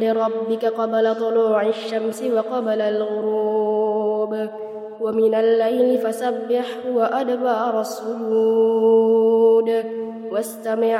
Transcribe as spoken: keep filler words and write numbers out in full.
لربك قبل طلوع الشمس وقبل الغروب ومن الليل فسبحه وأدبار السجود واستمع